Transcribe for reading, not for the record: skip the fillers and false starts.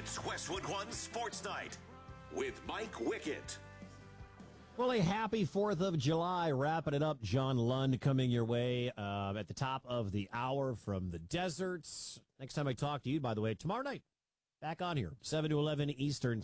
It's Westwood One Sports Night with Mike Wickett. Well, a happy 4th of July. Wrapping it up, John Lund coming your way at the top of the hour from the deserts. Next time I talk to you, by the way, tomorrow night, back on here, 7 to 11 Eastern